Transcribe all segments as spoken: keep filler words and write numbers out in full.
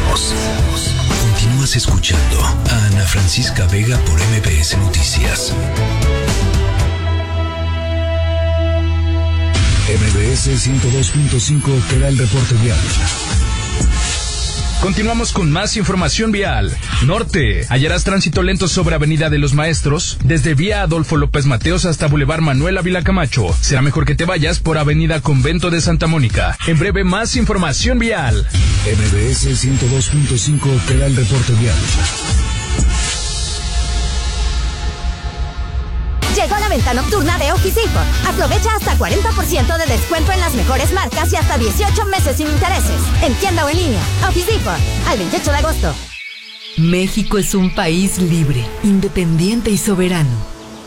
Regresamos. Continúas escuchando a Ana Francisca Vega por M B S Noticias. M B S ciento dos punto cinco te da el reporte vial. Continuamos con más información vial. Norte, hallarás tránsito lento sobre Avenida de los Maestros, desde vía Adolfo López Mateos hasta Boulevard Manuel Ávila Camacho. Será mejor que te vayas por Avenida Convento de Santa Mónica. En breve, más información vial. M B S ciento dos punto cinco te da el reporte vial. Llegó la venta nocturna de Office Depot. Aprovecha hasta cuarenta por ciento de descuento en las mejores marcas y hasta dieciocho meses sin intereses. En tienda o en línea. Office Depot. Al veintiocho de agosto. México es un país libre, independiente y soberano.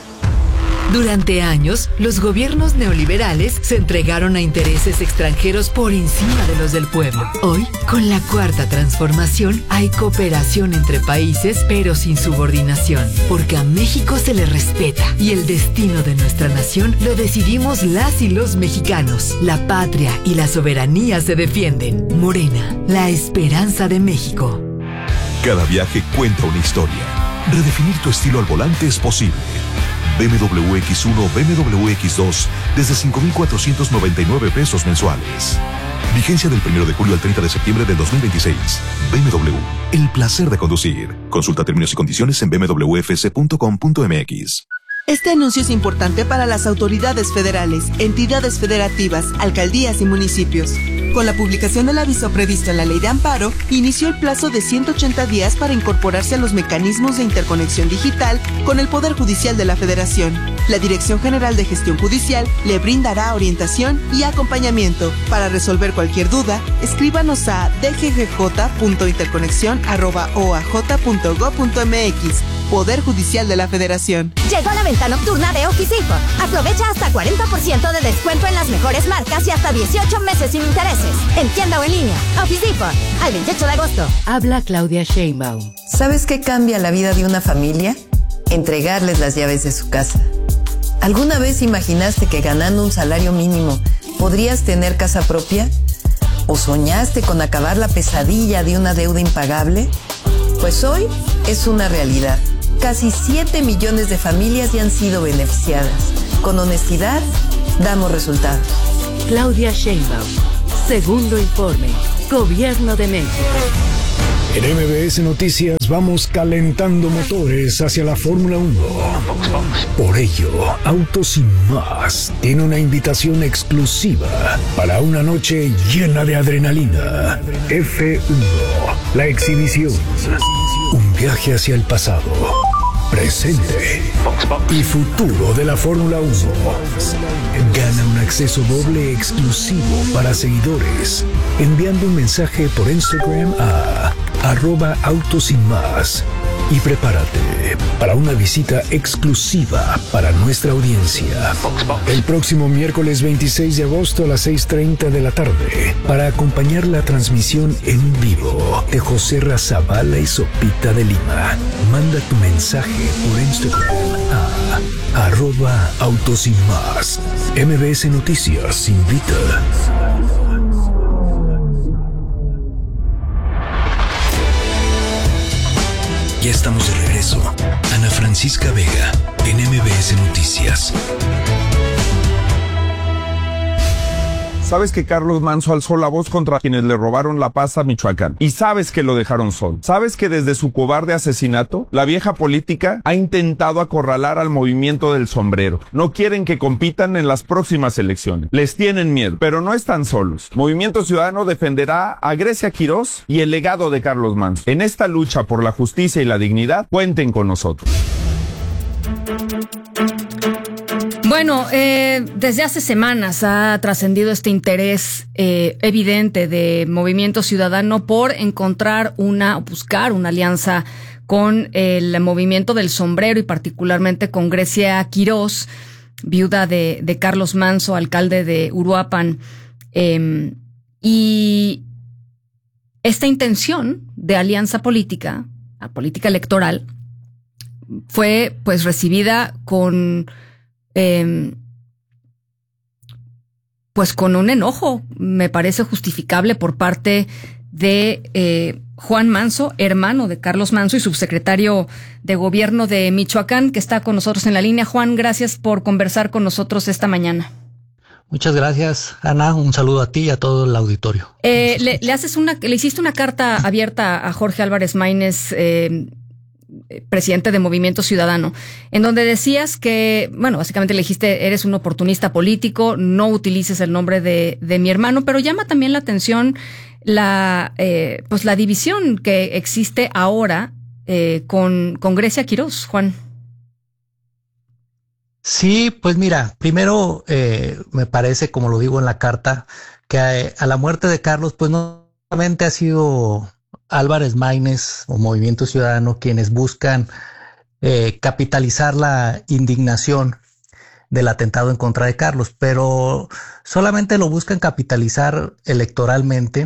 Durante años, los gobiernos neoliberales se entregaron a intereses extranjeros por encima de los del pueblo. Hoy, con la cuarta transformación, hay cooperación entre países, pero sin subordinación, porque a México se le respeta y el destino de nuestra nación lo decidimos las y los mexicanos. La patria y la soberanía se defienden. Morena, la esperanza de México. Cada viaje cuenta una historia. Redefinir tu estilo al volante es posible. B M W X uno, B M W X dos, desde cinco mil cuatrocientos noventa y nueve pesos mensuales. Vigencia del primero de julio al treinta de septiembre del dos mil veintiséis. B M W, el placer de conducir. Consulta términos y condiciones en b m w f c punto com punto m x. Este anuncio es importante para las autoridades federales, entidades federativas, alcaldías y municipios. Con la publicación del aviso previsto en la Ley de Amparo, inició el plazo de ciento ochenta días para incorporarse a los mecanismos de interconexión digital con el Poder Judicial de la Federación. La Dirección General de Gestión Judicial le brindará orientación y acompañamiento. Para resolver cualquier duda, escríbanos a d g g j punto interconexión arroba o a j punto gob punto m x. Poder Judicial de la Federación. Llegó la venta nocturna de Office Depot. Aprovecha hasta cuarenta por ciento de descuento en las mejores marcas y hasta dieciocho meses sin intereses. En tienda o en línea. Office Depot. Al veintiocho de agosto. Habla Claudia Sheinbaum. ¿Sabes qué cambia la vida de una familia? Entregarles las llaves de su casa. ¿Alguna vez imaginaste que ganando un salario mínimo podrías tener casa propia? ¿O soñaste con acabar la pesadilla de una deuda impagable? Pues hoy es una realidad. Casi siete millones de familias ya han sido beneficiadas. Con honestidad, damos resultados. Claudia Sheinbaum. Segundo informe. Gobierno de México. En M B S Noticias vamos calentando motores hacia la Fórmula uno. Por ello, Autos y Más tiene una invitación exclusiva para una noche llena de adrenalina. F uno, la exhibición. Un viaje hacia el pasado, presente y futuro de la Fórmula uno. Gana un acceso doble exclusivo para seguidores enviando un mensaje por Instagram a arroba autos y más y prepárate para una visita exclusiva para nuestra audiencia el próximo miércoles veintiséis de agosto a las seis treinta de la tarde para acompañar la transmisión en vivo de José Razabala y Sopita de Lima. Manda tu mensaje por Instagram a arroba autos y más. M B S Noticias invita. Ya estamos de regreso. Ana Francisca Vega, en M B S Noticias. Sabes que Carlos Manzo alzó la voz contra quienes le robaron la paz a Michoacán. Y sabes que lo dejaron solo. Sabes que desde su cobarde asesinato, la vieja política ha intentado acorralar al movimiento del sombrero. No quieren que compitan en las próximas elecciones. Les tienen miedo, pero no están solos. Movimiento Ciudadano defenderá a Grecia Quirós y el legado de Carlos Manzo. En esta lucha por la justicia y la dignidad, cuenten con nosotros. Bueno, eh, desde hace semanas ha trascendido este interés eh, evidente de Movimiento Ciudadano por encontrar una, o buscar una alianza con el Movimiento del Sombrero y particularmente con Grecia Quirós, viuda de, de Carlos Manzo, alcalde de Uruapan. Eh, y esta intención de alianza política, la política electoral, fue pues recibida con... Eh, pues con un enojo, me parece justificable por parte de eh, Juan Manso, hermano de Carlos Manso y subsecretario de Gobierno de Michoacán, que está con nosotros en la línea. Juan, gracias por conversar con nosotros esta mañana. Muchas gracias, Ana. Un saludo a ti y a todo el auditorio. Eh, le, le haces una, le hiciste una carta abierta a Jorge Álvarez Maínez, eh, presidente de Movimiento Ciudadano, en donde decías que, bueno, básicamente le dijiste, eres un oportunista político, no utilices el nombre de, de mi hermano, pero llama también la atención la, eh, pues la división que existe ahora eh, con, con Grecia Quirós, Juan. Sí, pues mira, primero eh, me parece, como lo digo en la carta, que a, a la muerte de Carlos, pues no solamente ha sido Álvarez Maínez o Movimiento Ciudadano quienes buscan eh, capitalizar la indignación del atentado en contra de Carlos, pero solamente lo buscan capitalizar electoralmente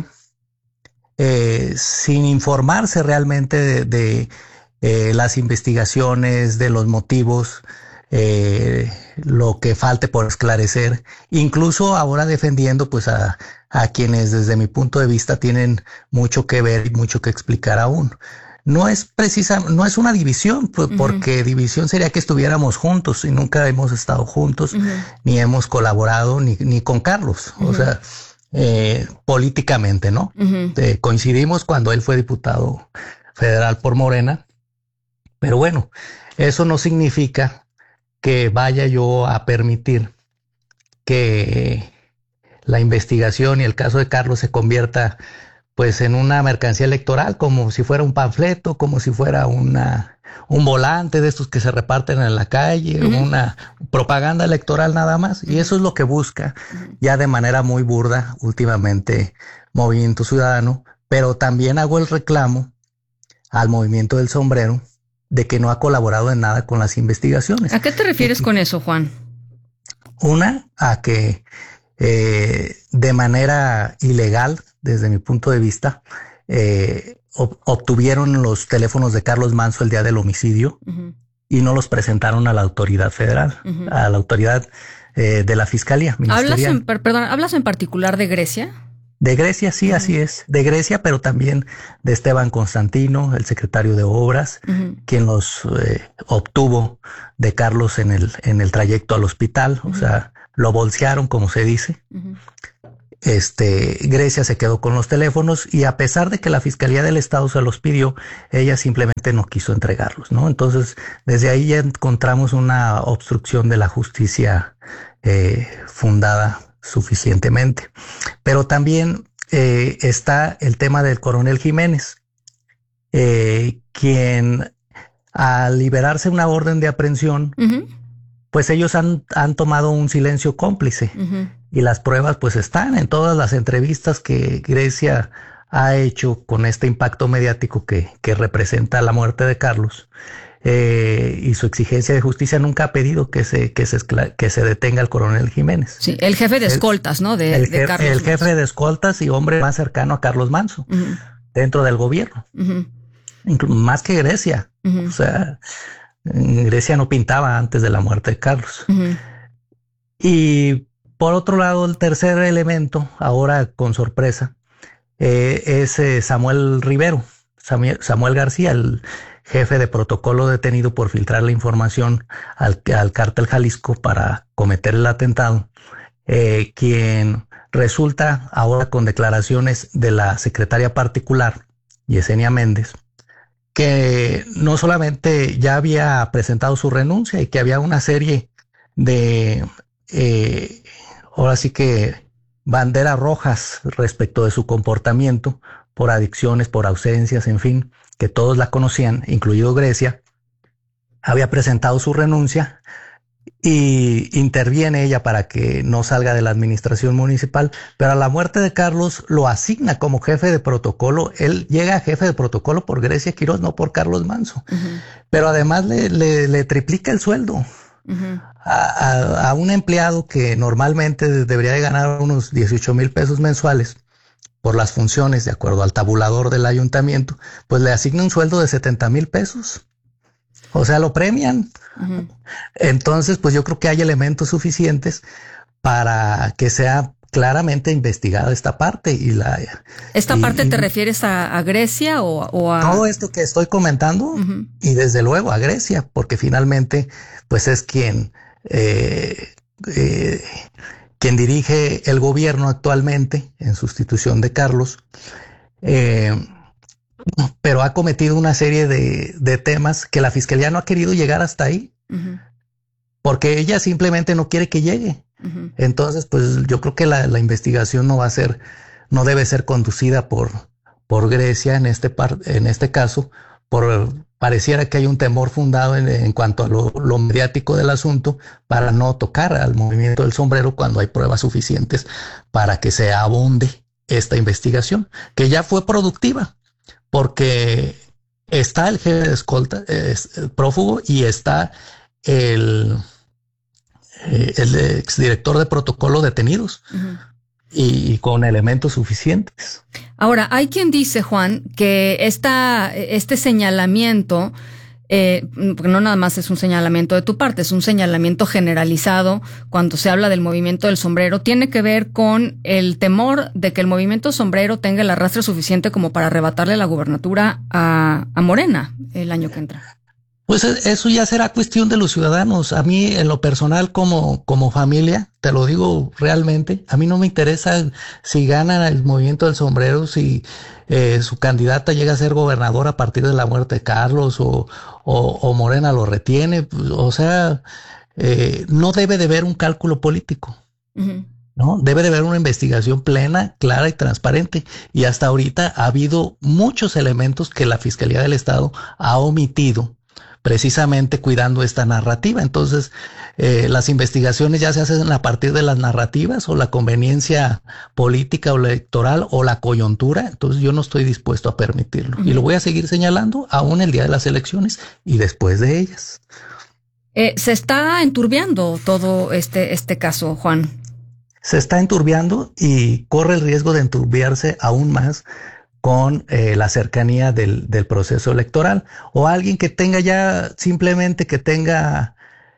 eh, sin informarse realmente de, de eh, las investigaciones, de los motivos, eh, lo que falte por esclarecer, incluso ahora defendiendo pues a, a quienes desde mi punto de vista tienen mucho que ver y mucho que explicar aún. No es precisa, no es una división, pues, uh-huh. porque división sería que estuviéramos juntos y nunca hemos estado juntos, uh-huh. ni hemos colaborado ni, ni con Carlos, uh-huh. o sea, eh, políticamente, ¿no? Uh-huh. Eh, coincidimos cuando él fue diputado federal por Morena, pero bueno, eso no significa que vaya yo a permitir que la investigación y el caso de Carlos se convierta pues en una mercancía electoral, como si fuera un panfleto, como si fuera una un volante de estos que se reparten en la calle, uh-huh. una propaganda electoral nada más, y eso es lo que busca ya de manera muy burda últimamente Movimiento Ciudadano, pero también hago el reclamo al Movimiento del Sombrero de que no ha colaborado en nada con las investigaciones. ¿A qué te refieres y, con eso, Juan? Una, a que eh, de manera ilegal, desde mi punto de vista, eh, ob- obtuvieron los teléfonos de Carlos Manso el día del homicidio uh-huh. y no los presentaron a la autoridad federal, uh-huh. a la autoridad eh, de la Fiscalía Ministerial. ¿Hablas en, perdón, ¿hablas en particular de Grecia? De Grecia, sí, uh-huh. así es. De Grecia, pero también de Esteban Constantino, el secretario de Obras, uh-huh. quien los eh, obtuvo de Carlos en el, en el trayecto al hospital. Uh-huh. O sea, lo bolsearon, como se dice. Uh-huh. Este, Grecia se quedó con los teléfonos y a pesar de que la Fiscalía del Estado se los pidió, ella simplemente no quiso entregarlos, ¿no? Entonces, desde ahí ya encontramos una obstrucción de la justicia eh, fundada suficientemente. Pero también eh, está el tema del coronel Jiménez, eh, quien al liberarse una orden de aprehensión, uh-huh. pues ellos han, han tomado un silencio cómplice uh-huh. y las pruebas pues están en todas las entrevistas que Grecia ha hecho con este impacto mediático que, que representa la muerte de Carlos. Eh, y su exigencia de justicia nunca ha pedido que se que se que se detenga al coronel Jiménez. Sí, el jefe de escoltas, ¿no? De, el, de Carlos el jefe de escoltas y hombre más cercano a Carlos Manso uh-huh. dentro del gobierno, uh-huh. Inclu- más que Grecia. Uh-huh. O sea, Grecia no pintaba antes de la muerte de Carlos. Uh-huh. Y por otro lado, el tercer elemento, ahora con sorpresa, eh, es eh, Samuel Rivero, Samuel, Samuel García, el jefe de protocolo detenido por filtrar la información al, al cártel Jalisco para cometer el atentado, eh, quien resulta ahora con declaraciones de la secretaria particular, Yesenia Méndez, que no solamente ya había presentado su renuncia y que había una serie de, eh, ahora sí que banderas rojas respecto de su comportamiento por adicciones, por ausencias, en fin, que todos la conocían, incluido Grecia, había presentado su renuncia y interviene ella para que no salga de la administración municipal, pero a la muerte de Carlos lo asigna como jefe de protocolo. Él llega a jefe de protocolo por Grecia Quirós, no por Carlos Manso, uh-huh. pero además le, le, le triplica el sueldo uh-huh. a, a, a un empleado que normalmente debería de ganar unos dieciocho mil pesos mensuales por las funciones, de acuerdo al tabulador del ayuntamiento, pues le asigna un sueldo de setenta mil pesos. O sea, lo premian. Uh-huh. Entonces, pues yo creo que hay elementos suficientes para que sea claramente investigada esta parte y la... ¿Esta y, parte y, te refieres a, a Grecia o, o a...? Todo esto que estoy comentando, uh-huh. y desde luego a Grecia, porque finalmente pues es quien, eh, eh, quien dirige el gobierno actualmente en sustitución de Carlos, eh, pero ha cometido una serie de, de temas que la Fiscalía no ha querido llegar hasta ahí, uh-huh. porque ella simplemente no quiere que llegue. Uh-huh. Entonces, pues yo creo que la, la investigación no va a ser, no debe ser conducida por, por Grecia en este par, en este caso, por pareciera que hay un temor fundado en, en cuanto a lo, lo mediático del asunto para no tocar al movimiento del sombrero cuando hay pruebas suficientes para que se abonde esta investigación, que ya fue productiva, porque está el jefe de escolta, es, el prófugo, y está el el exdirector de protocolo detenidos, uh-huh. y, y con elementos suficientes. Ahora, hay quien dice, Juan, que esta, este señalamiento, eh, porque no nada más es un señalamiento de tu parte, es un señalamiento generalizado cuando se habla del movimiento del sombrero, tiene que ver con el temor de que el movimiento sombrero tenga el arrastre suficiente como para arrebatarle la gubernatura a, a Morena el año que entra. Pues eso ya será cuestión de los ciudadanos. A mí, en lo personal, como, como familia, te lo digo realmente, a mí no me interesa si gana el movimiento del sombrero, si eh, su candidata llega a ser gobernadora a partir de la muerte de Carlos o, o, o Morena lo retiene. O sea, eh, no debe de haber un cálculo político, uh-huh. ¿no? Debe de haber una investigación plena, clara y transparente. Y hasta ahorita ha habido muchos elementos que la Fiscalía del Estado ha omitido, precisamente cuidando esta narrativa. Entonces, eh, las investigaciones ya se hacen a partir de las narrativas o la conveniencia política o electoral o la coyuntura. Entonces, yo no estoy dispuesto a permitirlo. Uh-huh. Y lo voy a seguir señalando aún el día de las elecciones y después de ellas. Eh, se está enturbiando todo este, este caso, Juan. Se está enturbiando y corre el riesgo de enturbiarse aún más con eh, la cercanía del, del proceso electoral, o alguien que tenga ya simplemente que tenga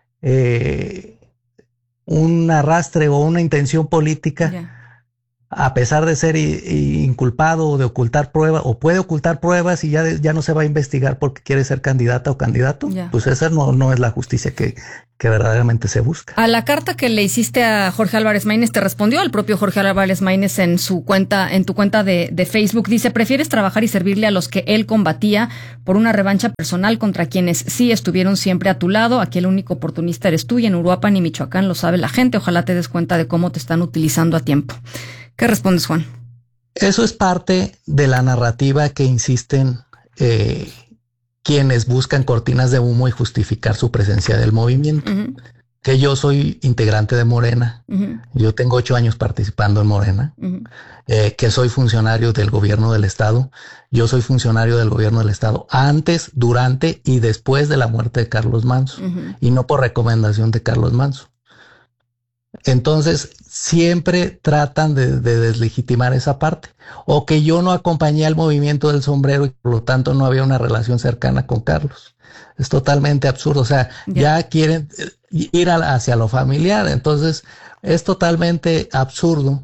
eh, un arrastre o una intención política, yeah. a pesar de ser i, i, inculpado o de ocultar pruebas, o puede ocultar pruebas y ya, de, ya no se va a investigar porque quiere ser candidata o candidato, yeah. pues esa no, no es la justicia que, que verdaderamente se busca. A la carta que le hiciste a Jorge Álvarez Maínez, te respondió el propio Jorge Álvarez Maínez en su cuenta, en tu cuenta de, de Facebook. Dice: prefieres trabajar y servirle a los que él combatía por una revancha personal contra quienes sí estuvieron siempre a tu lado. Aquí el único oportunista eres tú, y en Uruapan y Michoacán lo sabe la gente. Ojalá te des cuenta de cómo te están utilizando a tiempo. ¿Qué respondes, Juan? Eso es parte de la narrativa que insisten eh, quienes buscan cortinas de humo y justificar su presencia del movimiento. Uh-huh. Que yo soy integrante de Morena, uh-huh. yo tengo ocho años participando en Morena, uh-huh. eh, que soy funcionario del gobierno del Estado. Yo soy funcionario del gobierno del Estado antes, durante y después de la muerte de Carlos Manzo, uh-huh. y no por recomendación de Carlos Manzo. Entonces, siempre tratan de, de deslegitimar esa parte, o que yo no acompañé al movimiento del sombrero y por lo tanto no había una relación cercana con Carlos. Es totalmente absurdo. O sea, yeah. ya quieren ir a, hacia lo familiar. Entonces, es totalmente absurdo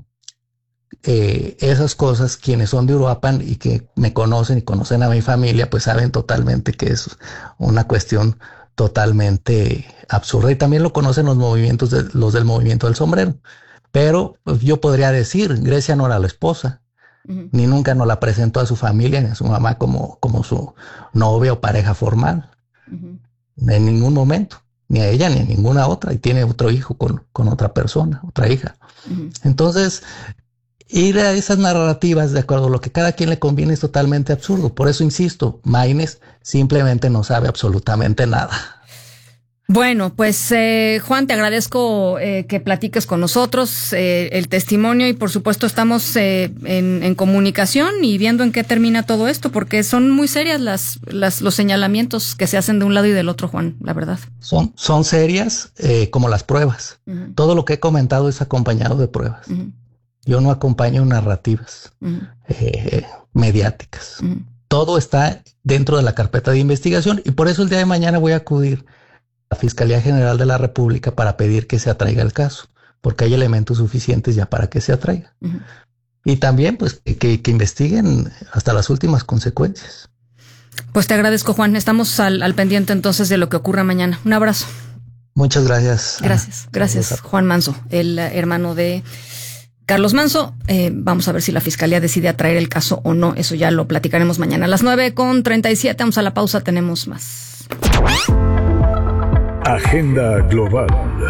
eh, esas cosas. Quienes son de Uruapan y que me conocen y conocen a mi familia, pues saben totalmente que es una cuestión totalmente absurda, y también lo conocen los movimientos de, los del movimiento del sombrero. Pero pues, yo podría decir, Grecia no era la esposa, uh-huh. ni nunca nos la presentó a su familia ni a su mamá como, como su novia o pareja formal, uh-huh. en ningún momento, ni a ella ni a ninguna otra, y tiene otro hijo con, con otra persona, otra hija. Uh-huh. Entonces, ir a esas narrativas de acuerdo a lo que cada quien le conviene es totalmente absurdo. Por eso insisto, Maínez simplemente no sabe absolutamente nada. Bueno, pues eh, Juan, te agradezco eh, que platiques con nosotros eh, el testimonio, y por supuesto estamos eh, en, en comunicación y viendo en qué termina todo esto, porque son muy serias las, las los señalamientos que se hacen de un lado y del otro, Juan, la verdad. Son, son serias eh, como las pruebas. Uh-huh. Todo lo que he comentado es acompañado de pruebas. Uh-huh. Yo no acompaño narrativas uh-huh. eh, mediáticas. Uh-huh. Todo está dentro de la carpeta de investigación, y por eso el día de mañana voy a acudir a la Fiscalía General de la República para pedir que se atraiga el caso, porque hay elementos suficientes ya para que se atraiga. Uh-huh. Y también, pues, que, que investiguen hasta las últimas consecuencias. Pues te agradezco, Juan. Estamos al, al pendiente entonces de lo que ocurra mañana. Un abrazo. Muchas gracias. Gracias, gracias, Juan Manso, el hermano de Carlos Manso. Eh, vamos a ver si la fiscalía decide atraer el caso o no. Eso ya lo platicaremos mañana. A las nueve con treinta y siete, vamos a la pausa, tenemos más. Agenda Global.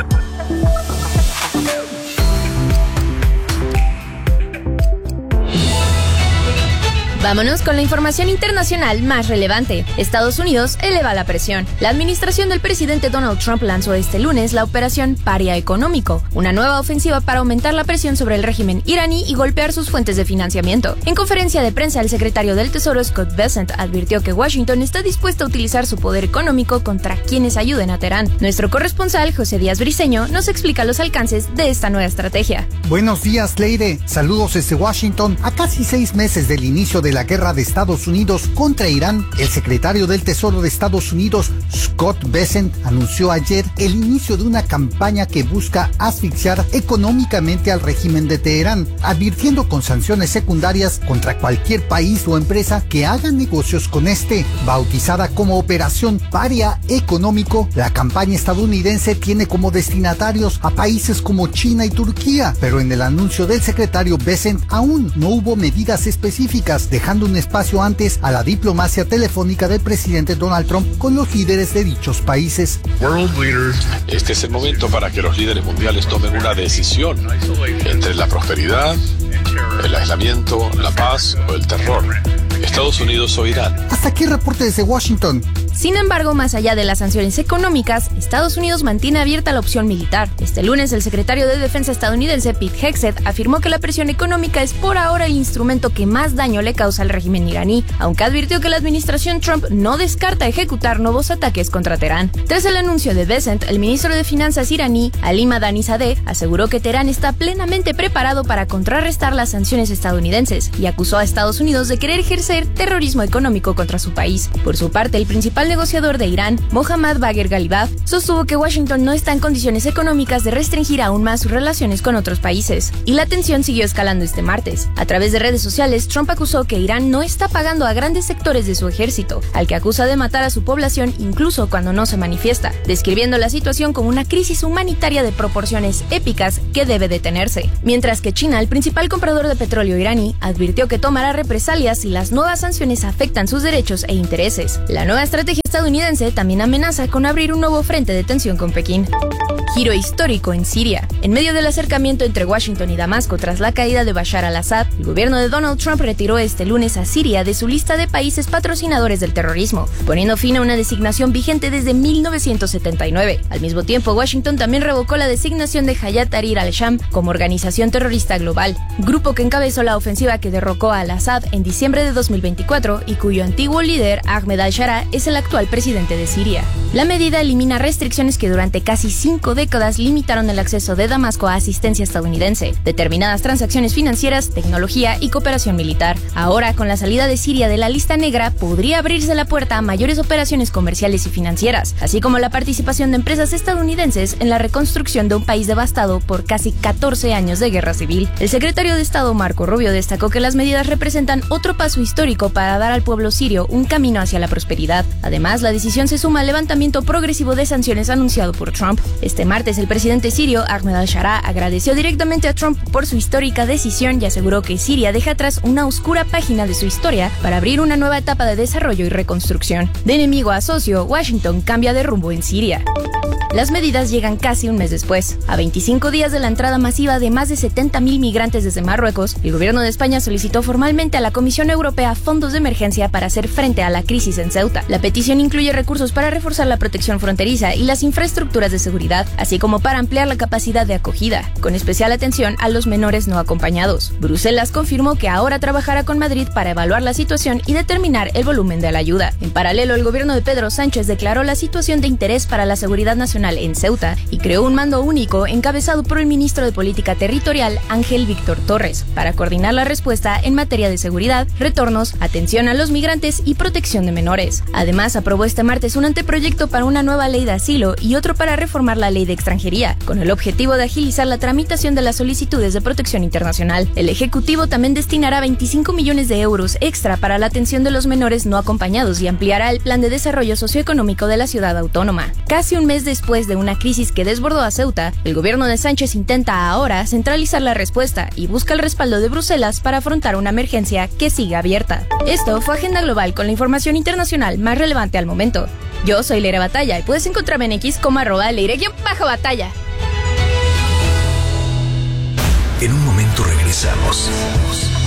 Vámonos con la información internacional más relevante. Estados Unidos eleva la presión. La administración del presidente Donald Trump lanzó este lunes la operación Paria Económico, una nueva ofensiva para aumentar la presión sobre el régimen iraní y golpear sus fuentes de financiamiento. En conferencia de prensa, el secretario del Tesoro Scott Bessent advirtió que Washington está dispuesta a utilizar su poder económico contra quienes ayuden a Teherán. Nuestro corresponsal, José Díaz Briceño, nos explica los alcances de esta nueva estrategia. Buenos días, Leire. Saludos desde Washington. A casi seis meses del inicio de la guerra de Estados Unidos contra Irán, el secretario del Tesoro de Estados Unidos, Scott Bessent, anunció ayer el inicio de una campaña que busca asfixiar económicamente al régimen de Teherán, advirtiendo con sanciones secundarias contra cualquier país o empresa que haga negocios con este. Bautizada como Operación Paria Económico, la campaña estadounidense tiene como destinatarios a países como China y Turquía, pero en el anuncio del secretario Bessent aún no hubo medidas específicas, dejando un espacio antes a la diplomacia telefónica del presidente Donald Trump con los líderes de dichos países. Este es el momento para que los líderes mundiales tomen una decisión entre la prosperidad, el aislamiento, la paz o el terror. Estados Unidos o Irán. Hasta aquí el reporte desde Washington. Sin embargo, más allá de las sanciones económicas, Estados Unidos mantiene abierta la opción militar. Este lunes, el secretario de Defensa estadounidense Pete Hegseth afirmó que la presión económica es por ahora el instrumento que más daño le causa al régimen iraní, aunque advirtió que la administración Trump no descarta ejecutar nuevos ataques contra Teherán. Tras el anuncio de Bessent, el ministro de Finanzas iraní, Ali Madani-Zadeh, aseguró que Teherán está plenamente preparado para contrarrestar las sanciones estadounidenses y acusó a Estados Unidos de querer ejercer terrorismo económico contra su país. Por su parte, el principal negociador de Irán, Mohammad Bagher Ghalibaf, sostuvo que Washington no está en condiciones económicas de restringir aún más sus relaciones con otros países. Y la tensión siguió escalando este martes. A través de redes sociales, Trump acusó que Irán no está pagando a grandes sectores de su ejército, al que acusa de matar a su población incluso cuando no se manifiesta, describiendo la situación como una crisis humanitaria de proporciones épicas que debe detenerse. Mientras que China, el principal comprador de petróleo iraní, advirtió que tomará represalias si las nuevas sanciones afectan sus derechos e intereses. La nueva estrategia estadounidense también amenaza con abrir un nuevo frente de tensión con Pekín. Giro histórico en Siria. En medio del acercamiento entre Washington y Damasco tras la caída de Bashar al-Assad, el gobierno de Donald Trump retiró este lunes a Siria de su lista de países patrocinadores del terrorismo, poniendo fin a una designación vigente desde mil novecientos setenta y nueve. Al mismo tiempo, Washington también revocó la designación de Hayat Tahrir al-Sham como organización terrorista global, grupo que encabezó la ofensiva que derrocó a al-Assad en diciembre de dos mil veinticuatro y cuyo antiguo líder, Ahmed al-Shara, es el actual presidente de Siria. La medida elimina restricciones que durante casi cinco décadas limitaron el acceso de Damasco a asistencia estadounidense, determinadas transacciones financieras, tecnología y cooperación militar. Ahora, con la salida de Siria de la lista negra, podría abrirse la puerta a mayores operaciones comerciales y financieras, así como la participación de empresas estadounidenses en la reconstrucción de un país devastado por casi catorce años de guerra civil. El secretario de Estado Marco Rubio destacó que las medidas representan otro paso histórico para dar al pueblo sirio un camino hacia la prosperidad. Además, la decisión se suma al levantamiento progresivo de sanciones anunciado por Trump. Este martes, el presidente sirio, Ahmed al-Shara, agradeció directamente a Trump por su histórica decisión y aseguró que Siria deja atrás una oscura página de su historia para abrir una nueva etapa de desarrollo y reconstrucción. De enemigo a socio, Washington cambia de rumbo en Siria. Las medidas llegan casi un mes después. A veinticinco días de la entrada masiva de más de setenta mil migrantes desde Marruecos, el gobierno de España solicitó formalmente a la Comisión Europea fondos de emergencia para hacer frente a la crisis en Ceuta. La petición incluye recursos para reforzar la protección fronteriza y las infraestructuras de seguridad, así como para ampliar la capacidad de acogida, con especial atención a los menores no acompañados. Bruselas confirmó que ahora trabajará con Madrid para evaluar la situación y determinar el volumen de la ayuda. En paralelo, el gobierno de Pedro Sánchez declaró la situación de interés para la seguridad nacional Internacional en Ceuta y creó un mando único encabezado por el ministro de Política Territorial, Ángel Víctor Torres, para coordinar la respuesta en materia de seguridad, retornos, atención a los migrantes y protección de menores. Además, aprobó este martes un anteproyecto para una nueva ley de asilo y otro para reformar la ley de extranjería, con el objetivo de agilizar la tramitación de las solicitudes de protección internacional. El Ejecutivo también destinará veinticinco millones de euros extra para la atención de los menores no acompañados y ampliará el plan de desarrollo socioeconómico de la ciudad autónoma. Casi un mes después de una crisis que desbordó a Ceuta, el gobierno de Sánchez intenta ahora centralizar la respuesta y busca el respaldo de Bruselas para afrontar una emergencia que sigue abierta. Esto fue Agenda Global con la información internacional más relevante al momento. Yo soy Leire Batalla y puedes encontrarme en X como arroba Leire-Batalla. En un momento regresamos.